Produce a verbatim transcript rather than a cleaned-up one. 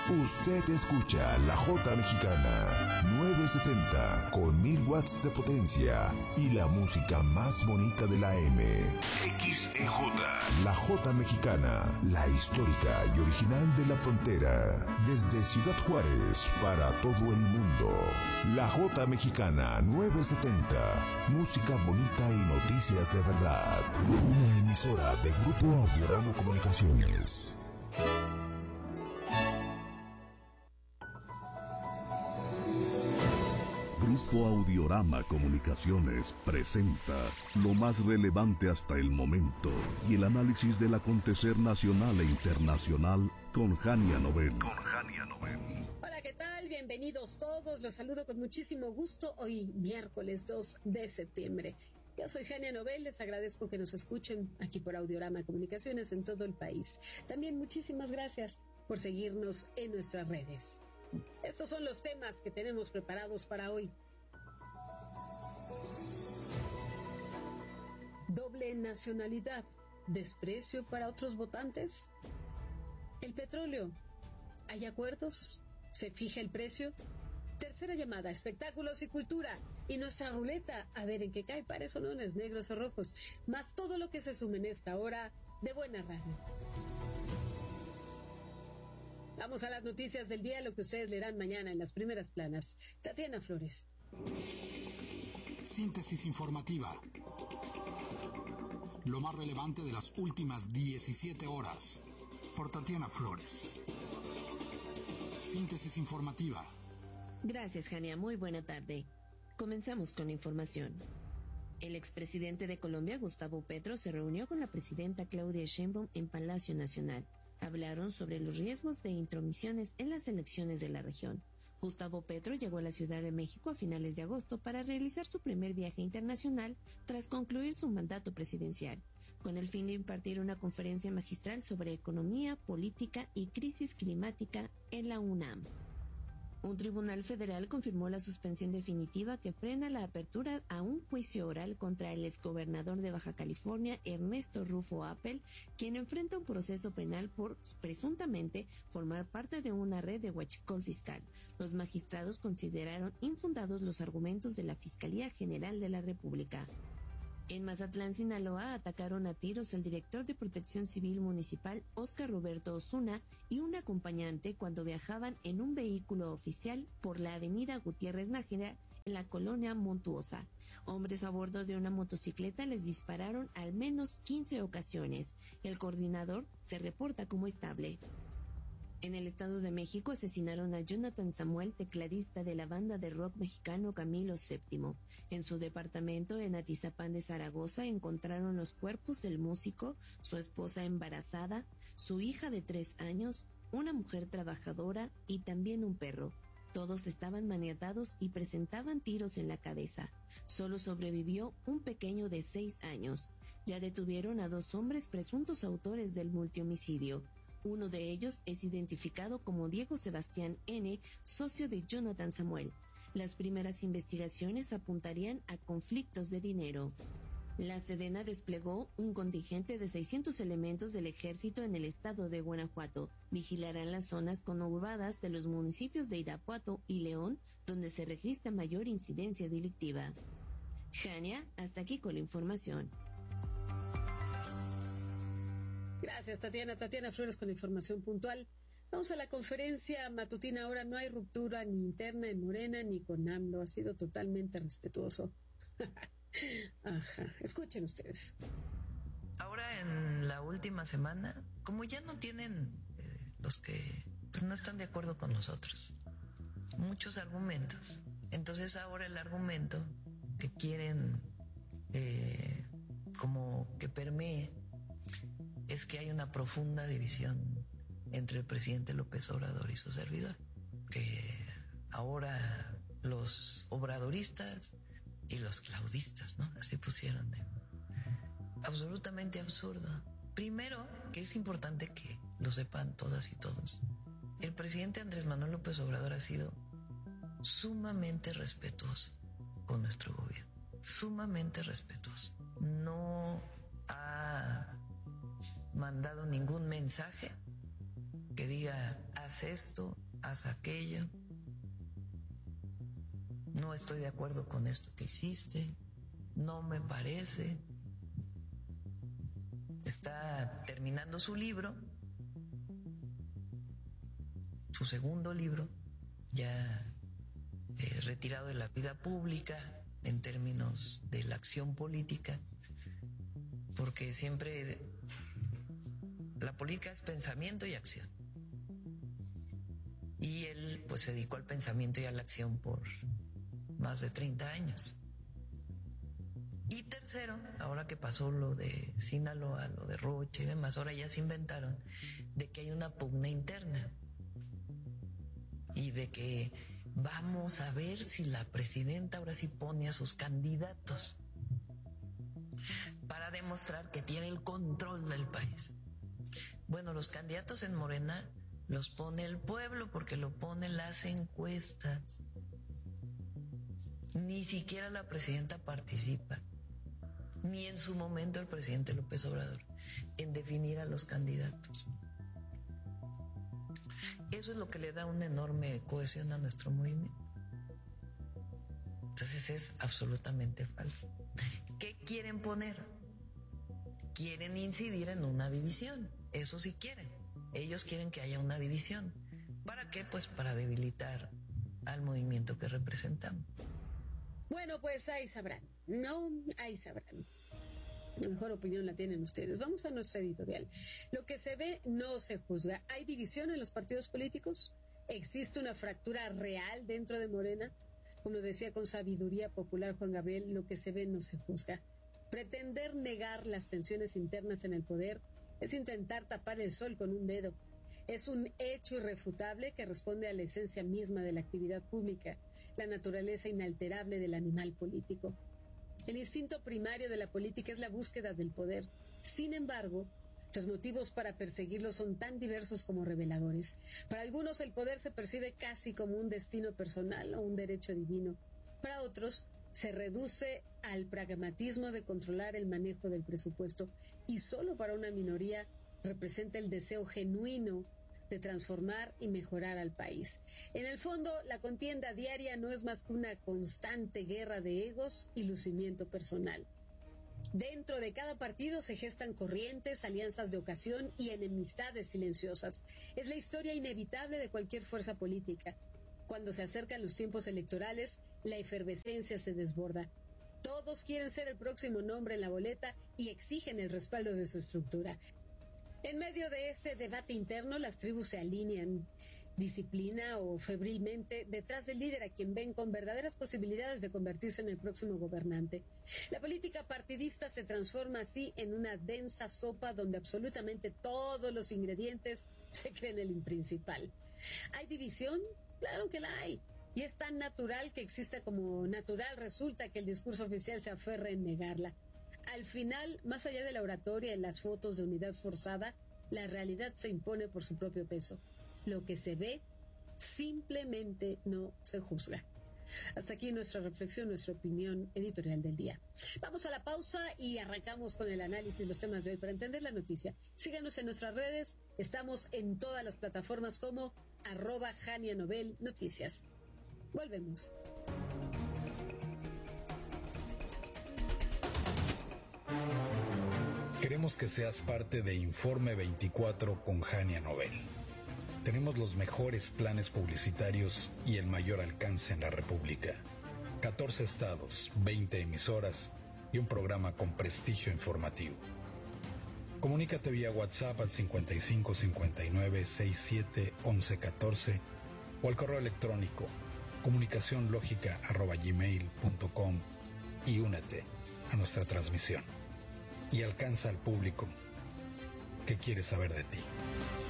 Usted escucha La Jota Mexicana novecientos setenta con mil watts de potencia y la música más bonita de la M. X E J. La Jota Mexicana, la histórica y original de la frontera. Desde Ciudad Juárez para todo el mundo. La Jota Mexicana novecientos setenta. Música bonita y noticias de verdad. Una emisora de Grupo Audiorama Comunicaciones. Grupo Audiorama Comunicaciones presenta lo más relevante hasta el momento y el análisis del acontecer nacional e internacional con Jania Nobel. Con Jania Nobel. Hola, ¿qué tal? Bienvenidos todos. Los saludo con muchísimo gusto hoy, miércoles dos de septiembre. Yo soy Jania Nobel, les agradezco que nos escuchen aquí por Audiorama Comunicaciones en todo el país. También muchísimas gracias por seguirnos en nuestras redes. Estos son los temas que tenemos preparados para hoy. Doble nacionalidad, desprecio para otros votantes. El petróleo, ¿hay acuerdos? ¿Se fija el precio? Tercera llamada, espectáculos y cultura. Y nuestra ruleta, a ver en qué cae, para eso no es negros o rojos. Más todo lo que se sume en esta hora de Buena Radio. Vamos a las noticias del día, lo que ustedes leerán mañana en las primeras planas. Tatiana Flores. Síntesis informativa. Lo más relevante de las últimas diecisiete horas. Por Tatiana Flores. Síntesis informativa. Gracias, Jania. Muy buena tarde. Comenzamos con la información. El expresidente de Colombia, Gustavo Petro, se reunió con la presidenta Claudia Sheinbaum en Palacio Nacional. Hablaron sobre los riesgos de intromisiones en las elecciones de la región. Gustavo Petro llegó a la Ciudad de México a finales de agosto para realizar su primer viaje internacional tras concluir su mandato presidencial, con el fin de impartir una conferencia magistral sobre economía, política y crisis climática en la UNAM. Un tribunal federal confirmó la suspensión definitiva que frena la apertura a un juicio oral contra el exgobernador de Baja California, Ernesto Rufo Appel, quien enfrenta un proceso penal por presuntamente formar parte de una red de huachicol fiscal. Los magistrados consideraron infundados los argumentos de la Fiscalía General de la República. En Mazatlán, Sinaloa, atacaron a tiros al director de Protección Civil Municipal, Óscar Roberto Osuna, y un acompañante cuando viajaban en un vehículo oficial por la avenida Gutiérrez Nájera, en la colonia Montuosa. Hombres a bordo de una motocicleta les dispararon al menos quince ocasiones. El coordinador se reporta como estable. En el Estado de México asesinaron a Jonathan Samuel, tecladista de la banda de rock mexicano Camilo séptimo. En su departamento en Atizapán de Zaragoza encontraron los cuerpos del músico, su esposa embarazada, su hija de tres años, una mujer trabajadora y también un perro. Todos estaban maniatados y presentaban tiros en la cabeza. Solo sobrevivió un pequeño de seis años. Ya detuvieron a dos hombres presuntos autores del multihomicidio. Uno de ellos es identificado como Diego Sebastián N., socio de Jonathan Samuel. Las primeras investigaciones apuntarían a conflictos de dinero. La Sedena desplegó un contingente de seiscientos elementos del ejército en el estado de Guanajuato. Vigilarán las zonas conurbadas de los municipios de Irapuato y León, donde se registra mayor incidencia delictiva. Jania, hasta aquí con la información. Gracias, Tatiana. Tatiana Flores con la información puntual. Vamos a la conferencia matutina. Ahora no hay ruptura ni interna en Morena ni con AMLO. Ha sido totalmente respetuoso. Ajá. Escuchen ustedes. Ahora en la última semana, como ya no tienen eh, los que pues no están de acuerdo con nosotros, muchos argumentos. Entonces ahora el argumento que quieren eh, como que permee es que hay una profunda división entre el presidente López Obrador y su servidor, que ahora los obradoristas y los claudistas, ¿no? Así pusieron. ¿eh? Absolutamente absurdo. Primero, que es importante que lo sepan todas y todos, el presidente Andrés Manuel López Obrador ha sido sumamente respetuoso con nuestro gobierno, sumamente respetuoso. No ha mandado ningún mensaje que diga haz esto, haz aquello, no estoy de acuerdo con esto que hiciste, no me parece. Está terminando su libro, su segundo libro, ya eh, retirado de la vida pública en términos de la acción política, porque siempre la política es pensamiento y acción. Y él pues se dedicó al pensamiento y a la acción por más de treinta años. Y tercero, ahora que pasó lo de Sinaloa, lo de Rocha y demás, ahora ya se inventaron de que hay una pugna interna y de que vamos a ver si la presidenta ahora sí pone a sus candidatos para demostrar que tiene el control del país. Bueno, los candidatos en Morena los pone el pueblo porque lo ponen las encuestas. Ni siquiera la presidenta participa, ni en su momento el presidente López Obrador, en definir a los candidatos. Eso es lo que le da una enorme cohesión a nuestro movimiento. Entonces es absolutamente falso. ¿Qué quieren poner? Quieren incidir en una división. Eso sí quieren. Ellos quieren que haya una división. ¿Para qué? Pues para debilitar al movimiento que representamos. Bueno, pues ahí sabrán. No, ahí sabrán. La mejor opinión la tienen ustedes. Vamos a nuestra editorial. Lo que se ve no se juzga. ¿Hay división en los partidos políticos? ¿Existe una fractura real dentro de Morena? Como decía con sabiduría popular Juan Gabriel, lo que se ve no se juzga. Pretender negar las tensiones internas en el poder es intentar tapar el sol con un dedo. Es un hecho irrefutable que responde a la esencia misma de la actividad pública, la naturaleza inalterable del animal político. El instinto primario de la política es la búsqueda del poder. Sin embargo, los motivos para perseguirlo son tan diversos como reveladores. Para algunos el poder se percibe casi como un destino personal o un derecho divino. Para otros se reduce al pragmatismo de controlar el manejo del presupuesto y solo para una minoría representa el deseo genuino de transformar y mejorar al país. En el fondo, la contienda diaria no es más que una constante guerra de egos y lucimiento personal. Dentro de cada partido se gestan corrientes, alianzas de ocasión y enemistades silenciosas. Es la historia inevitable de cualquier fuerza política. Cuando se acercan los tiempos electorales, la efervescencia se desborda. Todos quieren ser el próximo nombre en la boleta y exigen el respaldo de su estructura. En medio de ese debate interno, las tribus se alinean, disciplina o febrilmente, detrás del líder a quien ven con verdaderas posibilidades de convertirse en el próximo gobernante. La política partidista se transforma así en una densa sopa donde absolutamente todos los ingredientes se creen el principal. ¿Hay división? Claro que la hay. Y es tan natural que exista como natural resulta que el discurso oficial se aferre en negarla. Al final, más allá de la oratoria y las fotos de unidad forzada, la realidad se impone por su propio peso. Lo que se ve simplemente no se juzga. Hasta aquí nuestra reflexión, nuestra opinión editorial del día. Vamos a la pausa y arrancamos con el análisis de los temas de hoy. Para entender la noticia, síganos en nuestras redes. Estamos en todas las plataformas como arroba Jania Novel Noticias. Volvemos. Queremos que seas parte de Informe veinticuatro con Jania Novel. Tenemos los mejores planes publicitarios y el mayor alcance en la República. catorce estados, veinte emisoras y un programa con prestigio informativo. Comunícate vía WhatsApp al cincuenta y cinco cincuenta y nueve sesenta y siete once catorce o al correo electrónico comunicacionlógica arroba gmail punto com y únete a nuestra transmisión y alcanza al público que quiere saber de ti.